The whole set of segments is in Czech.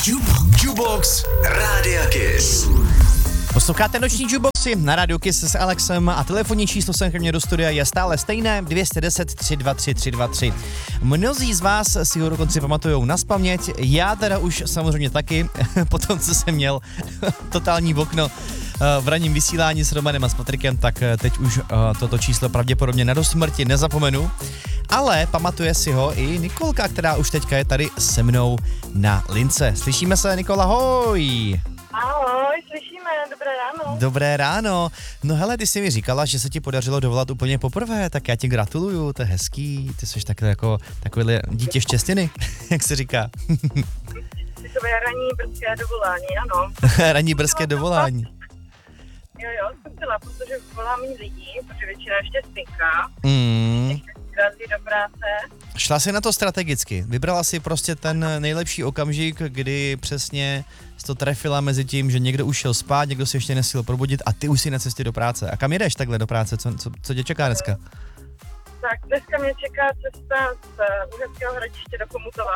Jukebox Rádia Kiss. Posloucháte noční Jukeboxy na Rádiu Kiss s Alexem a telefonní číslo sem ke mně do studia je stále stejné 210 323 323. Mnozí z vás si ho dokonce pamatujou nazpaměť, já teda už samozřejmě taky, potom co jsem měl totální okno v ranním vysílání s Romanem a s Patrikem, tak teď už toto číslo pravděpodobně na dosmrti nezapomenu. Ale pamatuje si ho i Nikolka, která už teďka je tady se mnou na lince. Slyšíme se, Nikola, ahoj! Ahoj, slyšíme, dobré ráno. Dobré ráno. No hele, ty jsi mi říkala, že se ti podařilo dovolat úplně poprvé, tak já ti gratuluju, to je hezký, ty jsi takovýhle dítě štěstiny, jak se říká. Takové ranní brzké dovolání, ano. Ranní brzké dovolání. Jo, zkusila, protože volá méně lidí, protože většina ještě spinká. Razí do práce. Šla si na to strategicky, vybrala si prostě ten nejlepší okamžik, kdy přesně jsi to trefila mezi tím, že někdo už šel spát, někdo si ještě nestihl probudit a ty už si na cestě do práce. A kam jedeš takhle do práce? Co tě čeká dneska? Tak dneska mě čeká cesta z Uherského Hradiště do Chomutova.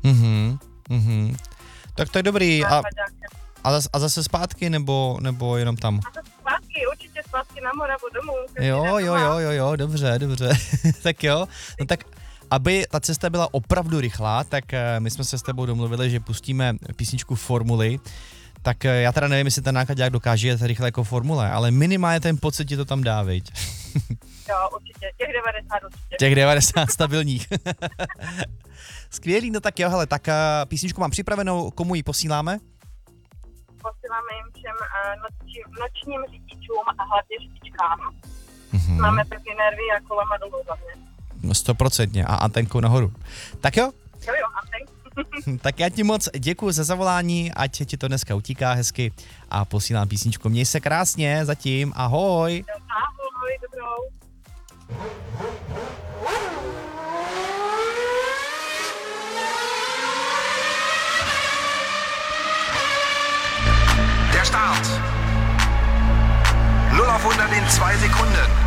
Tak to je dobrý. A zase zpátky nebo jenom tam? A zase zpátky, určitě zpátky na Moravu domů. Jo, dobře. Tak jo, no tak aby ta cesta byla opravdu rychlá, tak my jsme se s tebou domluvili, že pustíme písničku Formuly. Tak já teda nevím, jestli ten nákladák dokáže jet rychle jako Formule, ale minimálně ten pocit ti to tam dá, viď? Jo, určitě, těch 90 Těch 90 stabilních. Skvělý, no tak jo, hele, tak písničku mám připravenou, komu ji posíláme? Posíláme jim všem nočním řidičům a hlavně řidičkám. Máme taky nervy a kolama dolů hlavně. 100% a antenkou nahoru. Tak jo? Jo, antenku. Tak já ti moc děkuju za zavolání, ať ti to dneska utíká hezky a posílám písničku. Měj se krásně zatím, ahoj. Ahoj, dobrou. Der Start. 0 auf 100 in 2 Sekunden.